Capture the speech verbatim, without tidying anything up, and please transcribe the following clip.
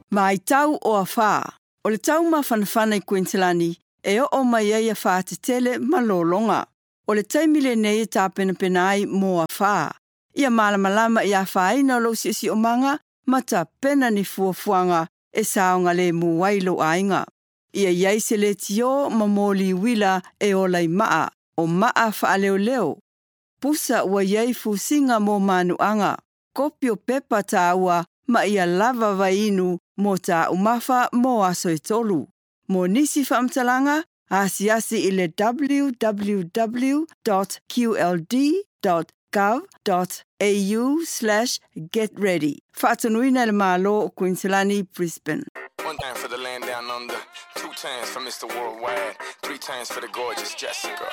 Mai tau o a whā. O le tau mawhanawhana i Queenslandi, e o o mai ai a whā te tele malolonga. O le taimile nei e tā pena pena ai mō a whā. Ia malamalama i a whāina o lo si si o manga, ma ta pena ni fuafuanga e saonga le muwailo ainga. Ia iai se le tio ma mōli wila e o lai maa, o maa wha leo leo. Pusa ua iai fusinga mō manuanga. Kopi o pepa tā ua ma ia lava vainu mō tā umafa mō aso e tolu. Mō nisi whaamtalanga, asi asi i le w w w dot q l d dot gov dot a u slash get ready. Whaatanuina le mālo o Queenslandi, Brisbane. One time for the land down under, two times for Mister Worldwide, three times for the gorgeous Jessica.